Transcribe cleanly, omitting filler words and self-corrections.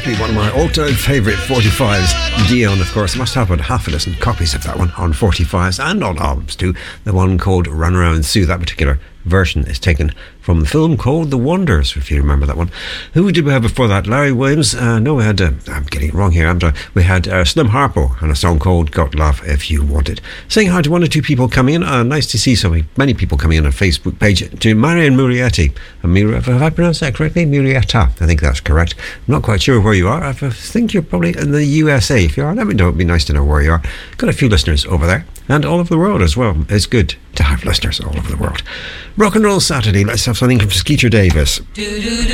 must be one of my all-time favourite 45s. Dion, of course, must have about half a dozen copies of that one on 45s and on albums too. The one called Run Around Sue, that particular version is taken from the film called The Wonders, if you remember that one. Who did we have before that? Larry Williams? No, we had, I'm getting it wrong here, I'm sorry. We had Slim Harpo and a song called Got Love If You Want It. Saying hi to one or two people coming in. Nice to see so many people coming in on Facebook page. To Marion Murietti. Have I pronounced that correctly? Murietta, I think that's correct. I'm not quite sure where you are. I think you're probably in the USA. If you are, let me know. It'd be nice to know where you are. Got a few listeners over there. And all over the world as well. It's good to have listeners all over the world. Rock and Roll Saturday. Let's have something from Skeeter Davis.